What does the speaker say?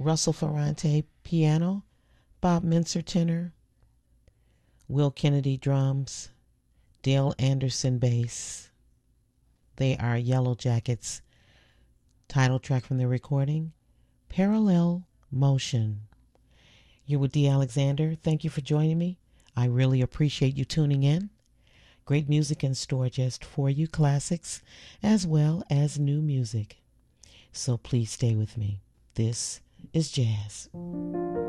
Russell Ferrante piano, Bob Mincer tenor, Will Kennedy drums, Dale Anderson bass. They are Yellow Jackets. Title track from the recording, Parallel Motion. You're with Dee Alexander. Thank you for joining me. I really appreciate you tuning in. Great music in store just for you, classics as well as new music. So please stay with me. This is jazz.